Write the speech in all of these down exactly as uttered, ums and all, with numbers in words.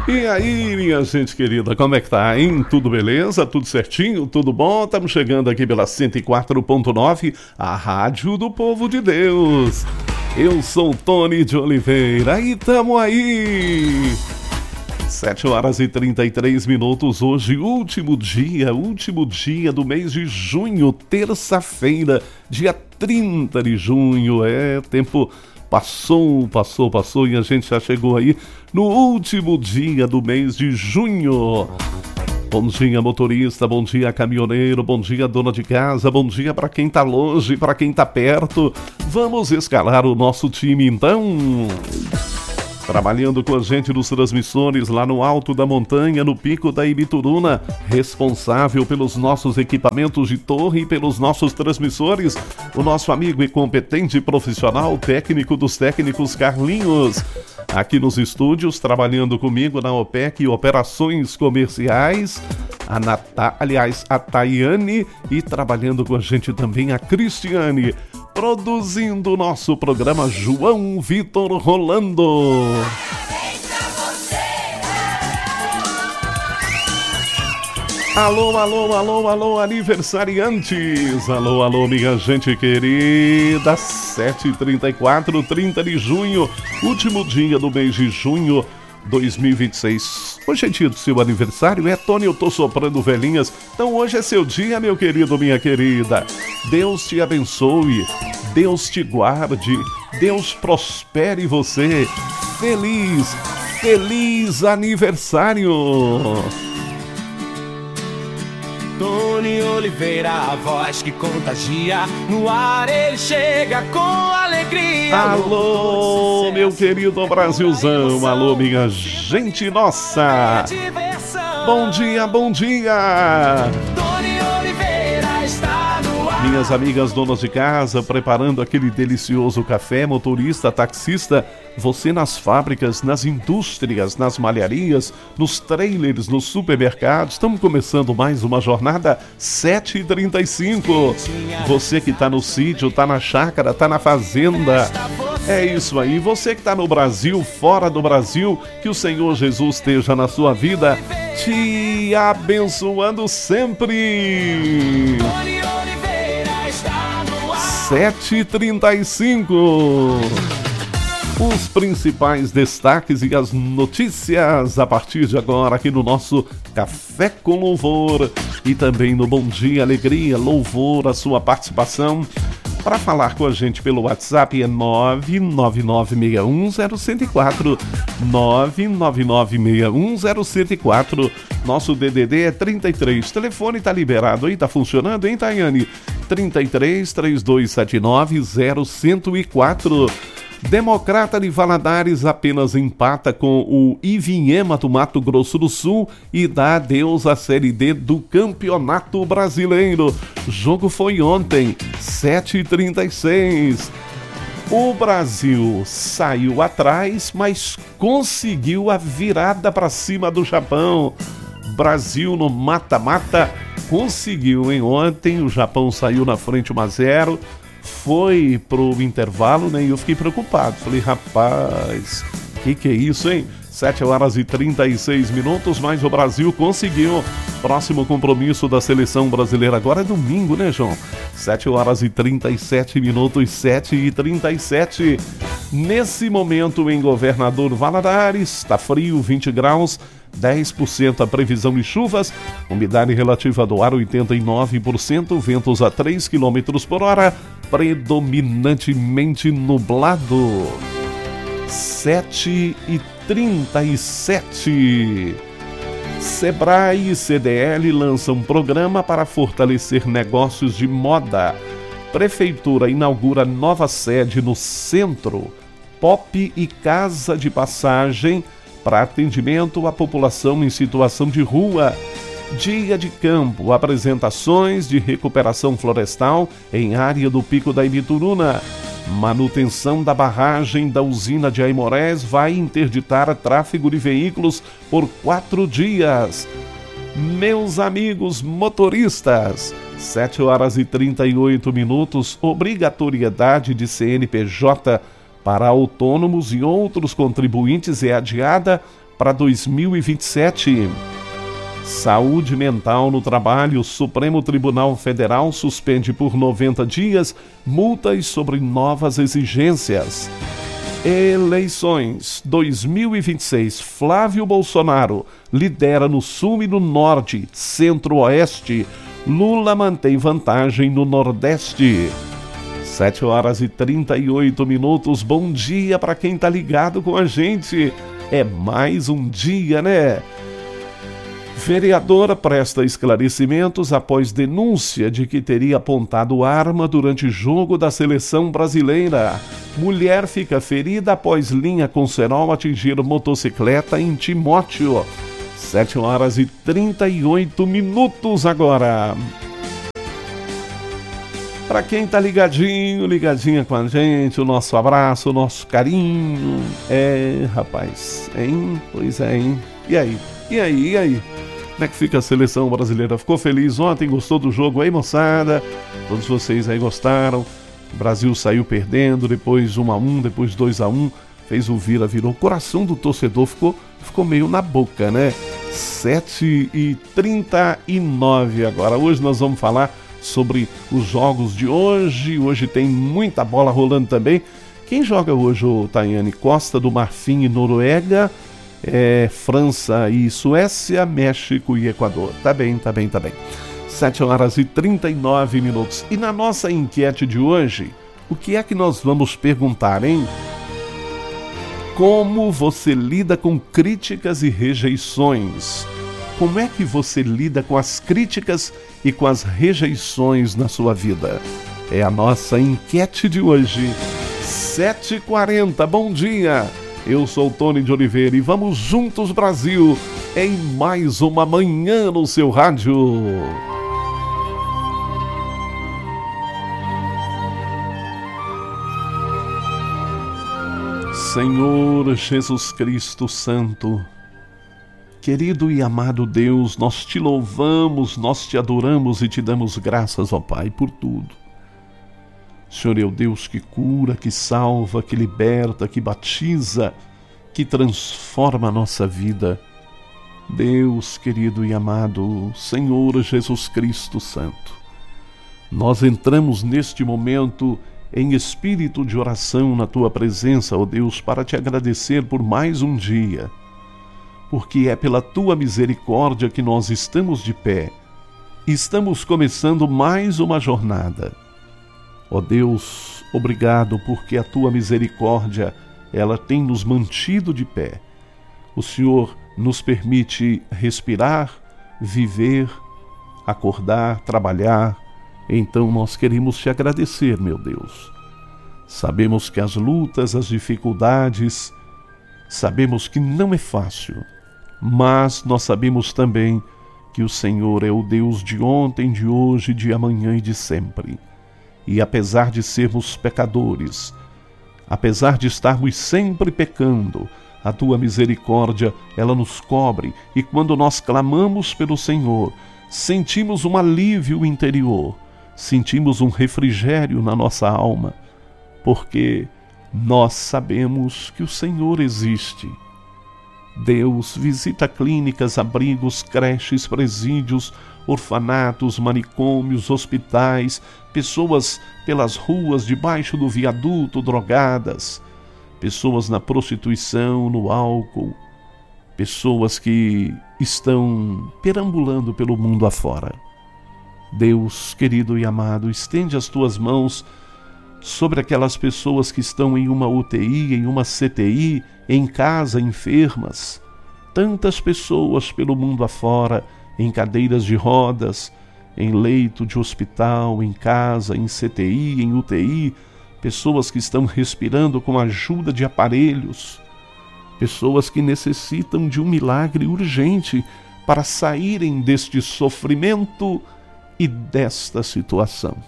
E aí, minha gente querida, como é que tá, hein? Tudo beleza? Tudo certinho? Tudo bom? Estamos chegando aqui pela cento e quatro ponto nove, a Rádio do Povo de Deus. Eu sou o Tony de Oliveira e tamo aí! sete horas e trinta e três minutos, hoje, último dia, último dia do mês de junho, terça-feira, dia trinta de junho, é tempo... Passou, passou, passou e a gente já chegou aí no último dia do mês de junho. Bom dia, motorista, bom dia, caminhoneiro, bom dia, dona de casa, bom dia para quem tá longe, para quem tá perto. Vamos escalar o nosso time então. Trabalhando com a gente nos transmissores lá no alto da montanha, no pico da Ibituruna, responsável pelos nossos equipamentos de torre e pelos nossos transmissores, o nosso amigo e competente profissional, técnico dos técnicos, Carlinhos. Aqui nos estúdios, trabalhando comigo na OPEC Operações Comerciais, a Natália, aliás, a Tayane, e trabalhando com a gente também a Cristiane. Produzindo o nosso programa, João Vitor Rolando. Alô, alô, alô, alô, aniversariantes. Alô, alô, minha gente querida. sete e trinta e quatro, trinta de junho, último dia do mês de junho dois mil e vinte e seis. Hoje é dia do seu aniversário, é, Tony? Eu tô soprando velhinhas. Então hoje é seu dia, meu querido, minha querida. Deus te abençoe, Deus te guarde, Deus prospere você. Feliz, feliz aniversário! Tony Oliveira, a voz que contagia, no ar ele chega com alegria. Alô, meu querido Brasilzão, alô, minha gente nossa. Bom dia, bom dia. Tony Oliveira está no ar. Minhas amigas donas de casa, preparando aquele delicioso café, motorista, taxista, você nas fábricas, nas indústrias, nas malharias, nos trailers, nos supermercados. Estamos começando mais uma jornada sete e trinta e cinco. Você que está no sítio, está na chácara, está na fazenda. É isso aí. Você que está no Brasil, fora do Brasil, que o Senhor Jesus esteja na sua vida, te abençoando sempre. sete e trinta e cinco. Os principais destaques e as notícias a partir de agora aqui no nosso Café com Louvor e também no Bom Dia Alegria, Louvor, a sua participação. Para falar com a gente pelo WhatsApp é nove nove nove seis um zero zero quatro, nove nove nove seis um zero zero quatro. Nosso D D D é trinta e três. Telefone tá liberado aí, tá funcionando, hein, Tayane? trinta e três, trinta e dois setenta e nove, zero zero quatro. Democrata de Valadares apenas empata com o Ivinhema do Mato Grosso do Sul e dá adeus à Série D do Campeonato Brasileiro. O jogo foi ontem, sete e trinta e seis. O Brasil saiu atrás, mas conseguiu a virada para cima do Japão. Brasil no mata-mata conseguiu, hein? Ontem o Japão saiu na frente um a zero. Foi pro intervalo, né? E eu fiquei preocupado. Falei, rapaz, que que é isso, hein? sete horas e trinta e seis minutos, mas o Brasil conseguiu. Próximo compromisso da seleção brasileira agora é domingo, né, João? sete horas e trinta e sete minutos, sete e trinta e sete. Nesse momento em Governador Valadares, tá frio, vinte graus, dez por cento a previsão de chuvas, umidade relativa do ar oitenta e nove por cento, ventos a três quilômetros por hora, predominantemente nublado. sete e trinta e sete. Sebrae e C D L lançam um programa para fortalecer negócios de moda. Prefeitura inaugura nova sede no centro, Pop e Casa de Passagem, para atendimento à população em situação de rua. Dia de campo, apresentações de recuperação florestal em área do Pico da Ibituruna. Manutenção da barragem da usina de Aimorés vai interditar tráfego de veículos por quatro dias. Meus amigos motoristas, sete horas e trinta e oito minutos, obrigatoriedade de C N P J para autônomos e outros contribuintes é adiada para dois mil e vinte e sete. Saúde mental no trabalho. O Supremo Tribunal Federal suspende por noventa dias multas sobre novas exigências. Eleições dois mil e vinte e seis. Flávio Bolsonaro lidera no Sul e no Norte, Centro-Oeste. Lula mantém vantagem no Nordeste. sete horas e trinta e oito minutos. Bom dia para quem tá ligado com a gente. É mais um dia, né? Vereadora presta esclarecimentos após denúncia de que teria apontado arma durante jogo da seleção brasileira. Mulher fica ferida após linha com cerol atingir motocicleta em Timóteo. sete horas e trinta e oito minutos agora. Para quem tá ligadinho, ligadinha com a gente, o nosso abraço, o nosso carinho. É, rapaz, hein? Pois é, hein? E aí? E aí? E aí? Como é que fica a seleção brasileira? Ficou feliz ontem? Gostou do jogo aí, moçada? Todos vocês aí gostaram. O Brasil saiu perdendo, depois um a um, depois dois a um. Fez o vira, virou. O coração do torcedor ficou, ficou meio na boca, né? sete e trinta e nove agora. Hoje nós vamos falar sobre os jogos de hoje. Hoje tem muita bola rolando também. Quem joga hoje, o Tayane? Costa do Marfim e Noruega. É, França e Suécia, México e Equador. Tá bem, tá bem, tá bem. sete horas e trinta e nove minutos. E na nossa enquete de hoje, o que é que nós vamos perguntar, hein? Como você lida com críticas e rejeições? Como é que você lida com as críticas e com as rejeições na sua vida? É a nossa enquete de hoje. sete e quarenta, bom dia! Eu sou o Tony de Oliveira e vamos juntos, Brasil, em mais uma manhã no seu rádio. Senhor Jesus Cristo Santo, querido e amado Deus, nós te louvamos, nós te adoramos e te damos graças, ó Pai, por tudo. Senhor é o Deus que cura, que salva, que liberta, que batiza, que transforma a nossa vida. Deus querido e amado, Senhor Jesus Cristo Santo, nós entramos neste momento em espírito de oração na Tua presença, ó Deus, para te agradecer por mais um dia, porque é pela Tua misericórdia que nós estamos de pé, estamos começando mais uma jornada. Ó Deus, obrigado porque a Tua misericórdia, ela tem nos mantido de pé. O Senhor nos permite respirar, viver, acordar, trabalhar. Então nós queremos te agradecer, meu Deus. Sabemos que as lutas, as dificuldades, sabemos que não é fácil, mas nós sabemos também que o Senhor é o Deus de ontem, de hoje, de amanhã e de sempre. E apesar de sermos pecadores, apesar de estarmos sempre pecando, a Tua misericórdia, ela nos cobre, e quando nós clamamos pelo Senhor, sentimos um alívio interior, sentimos um refrigério na nossa alma, porque nós sabemos que o Senhor existe. Deus visita clínicas, abrigos, creches, presídios, orfanatos, manicômios, hospitais, pessoas pelas ruas, debaixo do viaduto, drogadas, pessoas na prostituição, no álcool, pessoas que estão perambulando pelo mundo afora. Deus, querido e amado, estende as Tuas mãos sobre aquelas pessoas que estão em uma U T I, em uma C T I, em casa, enfermas. Tantas pessoas pelo mundo afora, em cadeiras de rodas, em leito de hospital, em casa, em C T I, em U T I, pessoas que estão respirando com a ajuda de aparelhos, pessoas que necessitam de um milagre urgente para saírem deste sofrimento e desta situação.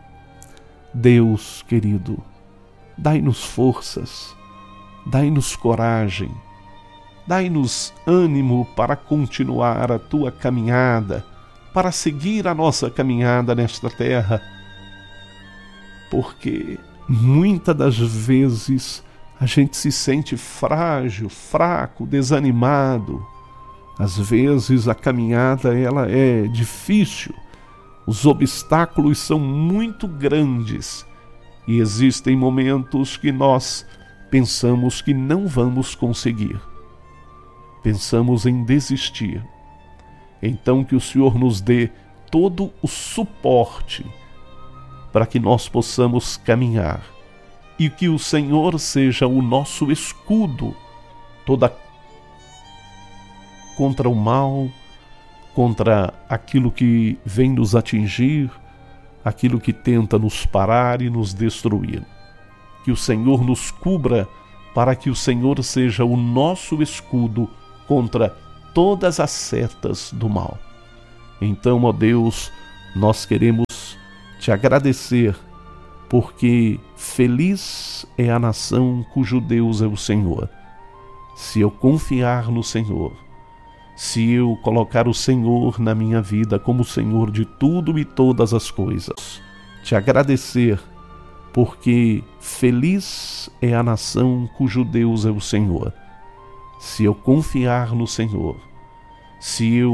Deus querido, dai-nos forças, dai-nos coragem, dai-nos ânimo para continuar a Tua caminhada, para seguir a nossa caminhada nesta terra, porque muitas das vezes a gente se sente frágil, fraco, desanimado. Às vezes a caminhada ela é difícil, os obstáculos são muito grandes e existem momentos que nós pensamos que não vamos conseguir. Pensamos em desistir. Então que o Senhor nos dê todo o suporte para que nós possamos caminhar e que o Senhor seja o nosso escudo toda contra o mal, contra aquilo que vem nos atingir, aquilo que tenta nos parar e nos destruir. Que o Senhor nos cubra para que o Senhor seja o nosso escudo contra todas as setas do mal. Então, ó Deus, nós queremos te agradecer, porque feliz é a nação cujo Deus é o Senhor. Se eu confiar no Senhor, se eu colocar o Senhor na minha vida como Senhor de tudo e todas as coisas, te agradecer, porque feliz é a nação cujo Deus é o Senhor. Se eu confiar no Senhor, se eu